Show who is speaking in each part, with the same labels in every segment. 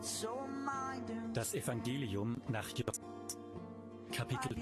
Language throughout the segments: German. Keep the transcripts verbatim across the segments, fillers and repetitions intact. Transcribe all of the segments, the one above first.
Speaker 1: Das Evangelium nach Johannes, Kapitel.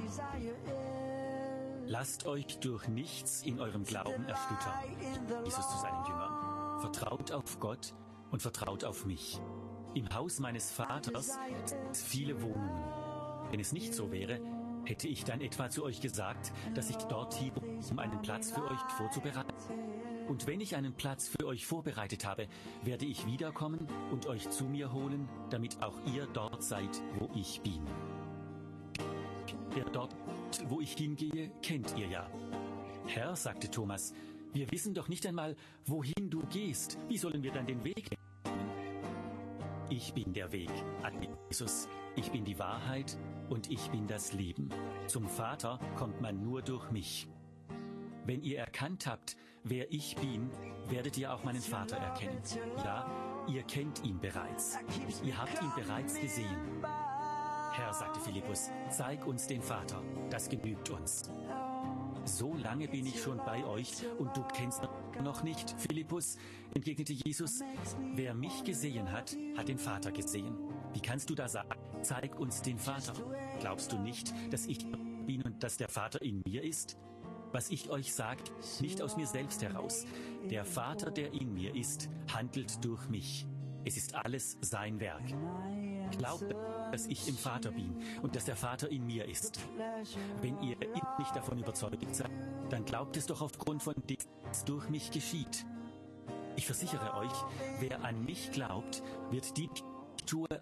Speaker 1: Lasst euch durch nichts in eurem Glauben erschüttern. Jesus zu seinen Jüngern. Vertraut auf Gott und vertraut auf mich. Im Haus meines Vaters sind viele Wohnungen. Wenn es nicht so wäre, hätte ich dann etwa zu euch gesagt, dass ich dort hier, um einen Platz für euch vorzubereiten. Und wenn ich einen Platz für euch vorbereitet habe, werde ich wiederkommen und euch zu mir holen, damit auch ihr dort seid, wo ich bin. Der dort, wo ich hingehe, kennt ihr ja. Herr, sagte Thomas, wir wissen doch nicht einmal, wohin du gehst. Wie sollen wir dann den Weg nehmen? Ich bin der Weg, antwortete Jesus. Ich bin die Wahrheit und ich bin das Leben. Zum Vater kommt man nur durch mich. Wenn ihr erkannt habt, wer ich bin, werdet ihr auch meinen Vater erkennen. Ja, ihr kennt ihn bereits. Ihr habt ihn bereits gesehen. Herr, sagte Philippus, zeig uns den Vater, das genügt uns. So lange bin ich schon bei euch und du kennst noch nicht, Philippus, entgegnete Jesus. Wer mich gesehen hat, hat den Vater gesehen. Wie kannst du da sagen, zeig uns den Vater? Glaubst du nicht, dass ich bin und dass der Vater in mir ist? Was ich euch sage, nicht aus mir selbst heraus. Der Vater, der in mir ist, handelt durch mich. Es ist alles sein Werk. Glaubt, dass ich im Vater bin und dass der Vater in mir ist. Wenn ihr nicht davon überzeugt seid, dann glaubt es doch aufgrund von dem, was durch mich geschieht. Ich versichere euch, wer an mich glaubt, wird die tue